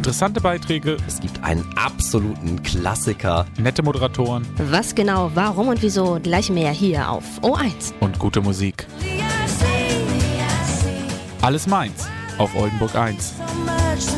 interessante Beiträge, Es gibt einen absoluten Klassiker. nette Moderatoren Was genau, warum und wieso, gleich mehr hier auf O1. und gute Musik. Alles meins auf Oldenburg 1.